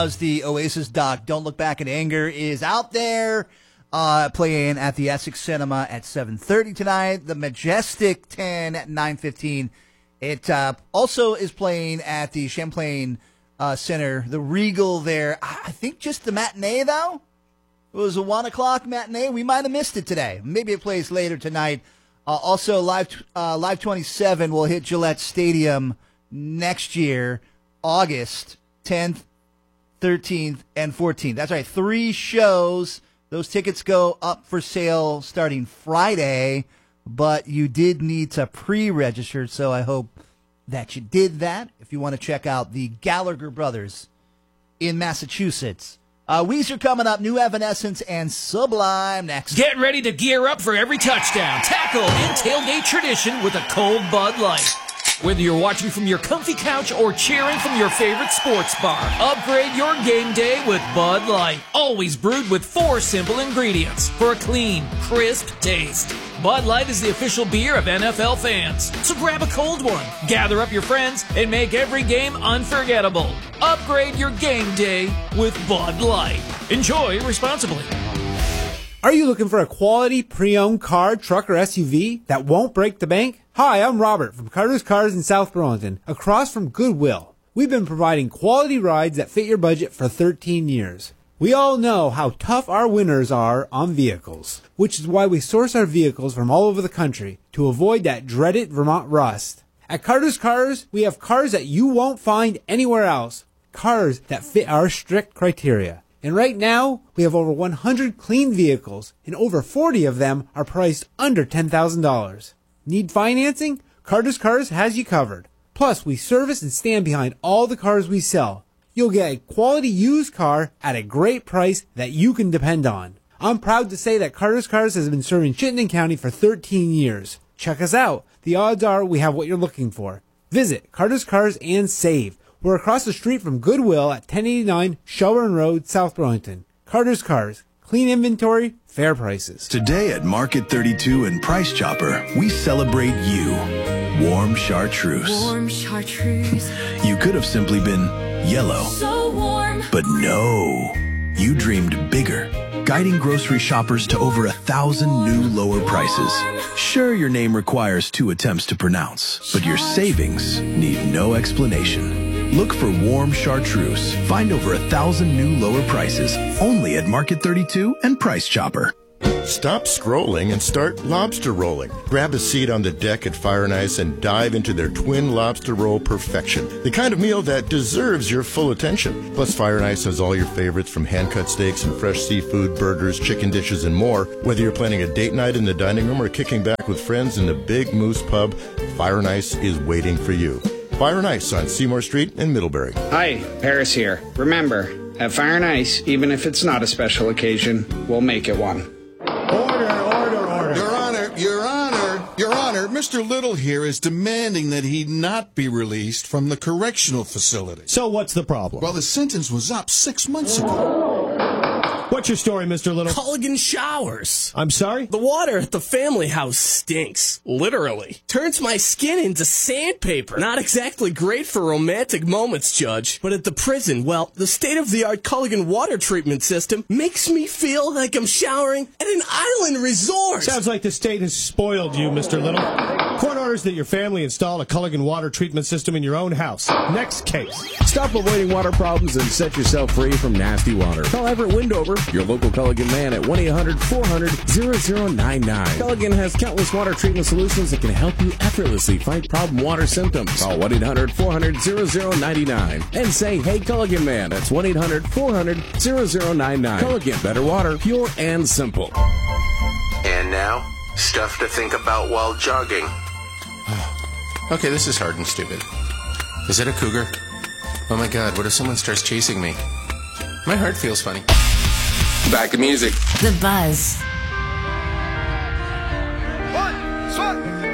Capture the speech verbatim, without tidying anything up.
The Oasis doc, Don't Look Back in Anger, is out there, uh, playing at the Essex Cinema at seven thirty tonight. The Majestic ten at nine fifteen. It uh, also is playing at the Champlain uh, Center, the Regal there. I think just the matinee, though. It was a one o'clock matinee. We might have missed it today. Maybe it plays later tonight. Uh, also, Live uh, Live twenty-seven will hit Gillette Stadium next year, August tenth, thirteenth, and fourteenth. That's right, three shows. Those tickets go up for sale starting Friday, but you did need to pre-register, so I hope that you did that if you want to check out the Gallagher Brothers in Massachusetts. Uh, Weezer coming up, New Evanescence, and Sublime next. Get ready to gear up for every touchdown, tackle, and tailgate tradition with a cold Bud Light. Whether you're watching from your comfy couch or cheering from your favorite sports bar, upgrade your game day with Bud Light. Always brewed with four simple ingredients for a clean, crisp taste. Bud Light is the official beer of N F L fans. So grab a cold one, gather up your friends, and make every game unforgettable. Upgrade your game day with Bud Light. Enjoy responsibly. Are you looking for a quality pre-owned car, truck, or S U V that won't break the bank? Hi, I'm Robert from Carter's Cars in South Burlington, across from Goodwill. We've been providing quality rides that fit your budget for thirteen years. We all know how tough our winters are on vehicles, which is why we source our vehicles from all over the country to avoid that dreaded Vermont rust. At Carter's Cars, we have cars that you won't find anywhere else, cars that fit our strict criteria. And right now, we have over one hundred clean vehicles, and over forty of them are priced under ten thousand dollars. Need financing? Carter's Cars has you covered. Plus, we service and stand behind all the cars we sell. You'll get a quality used car at a great price that you can depend on. I'm proud to say that Carter's Cars has been serving Chittenden County for thirteen years. Check us out. The odds are we have what you're looking for. Visit Carter's Cars and save. We're across the street from Goodwill at ten eighty-nine Shelburne Road, South Burlington. Carter's Cars. Clean inventory, fair prices. Today at Market thirty-two and Price Chopper, we celebrate you. Warm chartreuse. Warm chartreuse. You could have simply been yellow. So warm. But no. You dreamed bigger, guiding grocery shoppers to over a thousand new lower prices. Sure, your name requires two attempts to pronounce, but your savings need no explanation. Look for warm chartreuse. Find over a thousand new lower prices only at Market thirty-two and Price Chopper. Stop scrolling and start lobster rolling. Grab a seat on the deck at Fire and Ice and dive into their twin lobster roll perfection. The kind of meal that deserves your full attention. Plus, Fire and Ice has all your favorites from hand-cut steaks and fresh seafood, burgers, chicken dishes, and more. Whether you're planning a date night in the dining room or kicking back with friends in the Big Moose Pub, Fire and Ice is waiting for you. Fire and Ice on Seymour Street in Middlebury. Hi, Paris here. Remember, at Fire and Ice, even if it's not a special occasion, we'll make it one. Order, order, order. Your Honor, Your Honor, Your Honor, Mister Little here is demanding that he not be released from the correctional facility. So what's the problem? Well, the sentence was up six months ago. What's your story, Mister Little? Culligan showers. I'm sorry? The water at the family house stinks. Literally. Turns my skin into sandpaper. Not exactly great for romantic moments, Judge. But at the prison, well, the state-of-the-art Culligan water treatment system makes me feel like I'm showering at an island resort. Sounds like the state has spoiled you, Mister Little. Court orders that your family install a Culligan water treatment system in your own house. Next case. Stop avoiding water problems and set yourself free from nasty water. Call Everett Windover, your local Culligan man, at one eight hundred four hundred zero zero nine nine. Culligan has countless water treatment solutions that can help you effortlessly fight problem water symptoms. Call one eight hundred four hundred zero zero nine nine and say, hey, Culligan man. That's one eight hundred four hundred zero zero nine nine. Culligan, better water, pure and simple. And now, stuff to think about while jogging. Okay, this is hard and stupid. Is it a cougar? Oh my god, what if someone starts chasing me? My heart feels funny. Back to music. The Buzz